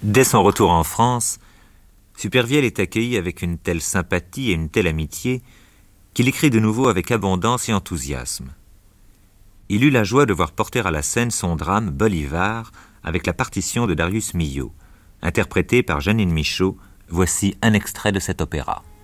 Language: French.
Dès son retour en France, Supervielle est accueilli avec une telle sympathie et une telle amitié qu'il écrit de nouveau avec abondance et enthousiasme. Il eut la joie de voir porter à la scène son drame Bolivar avec la partition de Darius Milhaud. Interprété par Jeannine Michaud, voici un extrait de cet opéra.